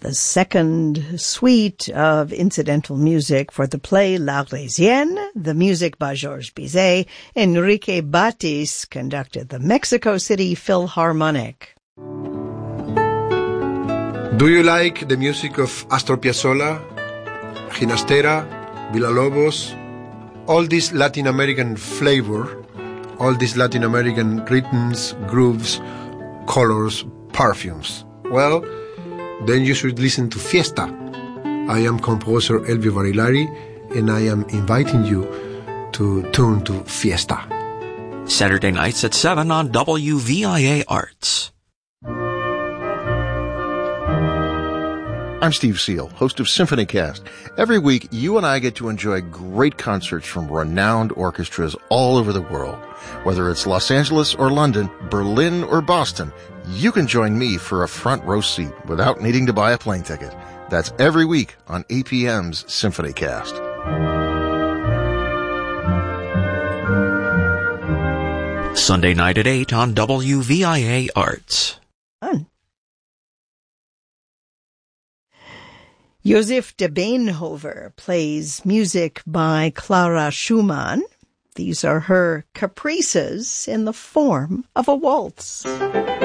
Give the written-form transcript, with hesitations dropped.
the second suite of incidental music for the play L'Arlésienne, the music by Georges Bizet. Enrique Batis conducted the Mexico City Philharmonic. Do you like the music of Astor Piazzolla, Ginastera, Villalobos, all this Latin American flavor, all these Latin American rhythms, grooves, colors, perfumes? Well, then you should listen to Fiesta. I am composer Elvio Barilari, and I am inviting you to tune to Fiesta. Saturday nights at 7 on WVIA Arts. I'm Steve Seal, host of SymphonyCast. Every week, you and I get to enjoy great concerts from renowned orchestras all over the world. Whether it's Los Angeles or London, Berlin or Boston, you can join me for a front row seat without needing to buy a plane ticket. That's every week on APM's SymphonyCast. Sunday night at 8 on WVIA Arts. Fun. Joseph de Beenhover plays music by Clara Schumann. These are her caprices in the form of a waltz.